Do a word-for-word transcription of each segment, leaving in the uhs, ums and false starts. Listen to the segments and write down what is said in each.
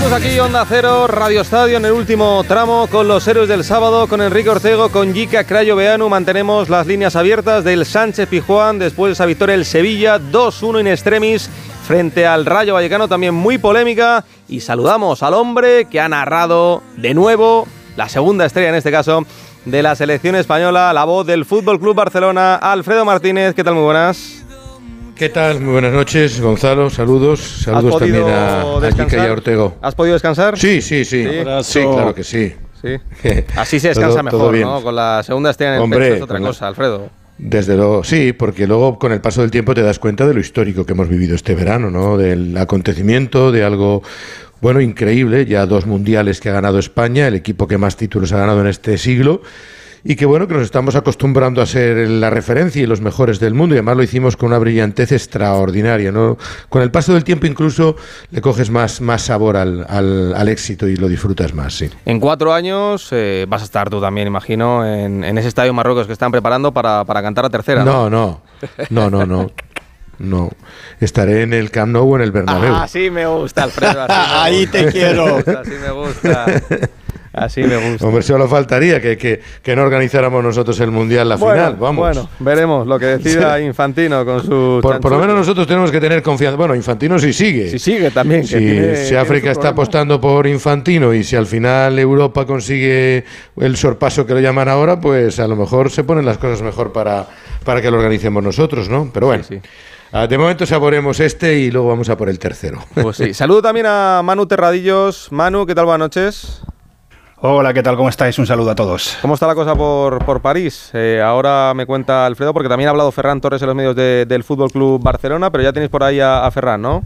Seguimos aquí, Onda Cero, Radio Estadio, en el último tramo con los héroes del sábado, con Enrique Orcego, con Jica Crayo Beanu. Mantenemos las líneas abiertas del Sánchez Pizjuán después de esa victoria del Sevilla, dos uno in extremis frente al Rayo Vallecano, también muy polémica. Y saludamos al hombre que ha narrado de nuevo, la segunda estrella en este caso, de la selección española, la voz del Fútbol Club Barcelona, Alfredo Martínez. ¿Qué tal? Muy buenas. ¿Qué tal? Muy buenas noches, Gonzalo. Saludos. Saludos también a, a Jica y a Ortego. ¿Has podido descansar? Sí, sí, sí. Sí, sí claro que sí. sí. Así se descansa todo, mejor, todo ¿no? Con la segunda estrella en el Hombre, pecho es otra cosa, la... Alfredo. Desde luego, sí, porque luego con el paso del tiempo te das cuenta de lo histórico que hemos vivido este verano, ¿no? Del acontecimiento, de algo, bueno, increíble. Ya dos mundiales que ha ganado España, el equipo que más títulos ha ganado en este siglo. Y que bueno, que nos estamos acostumbrando a ser la referencia y los mejores del mundo, y además lo hicimos con una brillantez extraordinaria, ¿no? Con el paso del tiempo incluso le coges más, más sabor al, al, al éxito y lo disfrutas más, sí. En cuatro años eh, vas a estar tú también, imagino, en, en ese estadio Marruecos que están preparando para, para cantar a tercera, ¿no? No, no, no, no, no. No, estaré en el Camp Nou o en el Bernabéu. Ah, así me gusta, Alfredo. Así me Ahí gusta. te quiero. Así me gusta. Así me gusta. Hombre, solo faltaría que, que, que no organizáramos nosotros el Mundial, la bueno, final, vamos. Bueno, veremos lo que decida Infantino con su... Por, por lo menos nosotros tenemos que tener confianza. Bueno, Infantino sí sigue. Sí sigue también. Que si, tiene, si África está apostando por Infantino y si al final Europa consigue el sorpaso que lo llaman ahora, pues a lo mejor se ponen las cosas mejor para, para que lo organicemos nosotros, ¿no? Pero bueno. Sí, sí. De momento saboremos este y luego vamos a por el tercero. Pues sí. Saludo también a Manu Terradillos. Manu, ¿qué tal? Buenas noches. Hola, ¿qué tal? ¿Cómo estáis? Un saludo a todos. ¿Cómo está la cosa por, por París? Eh, ahora me cuenta Alfredo, porque también ha hablado Ferran Torres en los medios de, del Fútbol Club Barcelona, pero ya tenéis por ahí a, a Ferran, ¿no?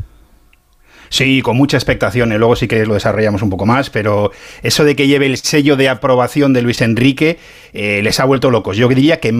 Sí, con mucha expectación, luego sí que lo desarrollamos un poco más, pero eso de que lleve el sello de aprobación de Luis Enrique eh, les ha vuelto locos. Yo diría que